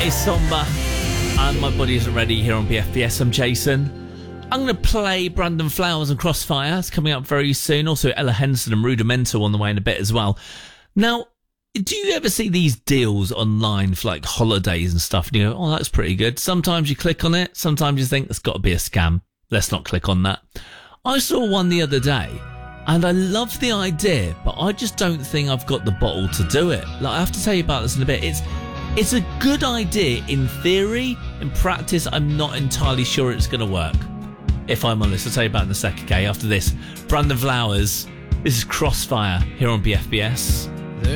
It's Somber, and my body isn't ready here on BFBS. I'm Jason. I'm going to play Brandon Flowers and Crossfire. It's coming up very soon. Also, Ella Henson and Rudimental on the way in a bit as well. Now, do you ever see these deals online for like holidays and stuff? And you go, oh, that's pretty good. Sometimes you click on it. Sometimes you think, that's got to be a scam. Let's not click on that. I saw one the other day, and I love the idea, but I just don't think I've got the bottle to do it. Like, I have to tell you about this in a bit. It's a good idea in theory. In practice, I'm not entirely sure it's going to work. If I'm honest, I'll tell you about it in a sec, okay? After this, Brandon Flowers. This is Crossfire here on BFBS.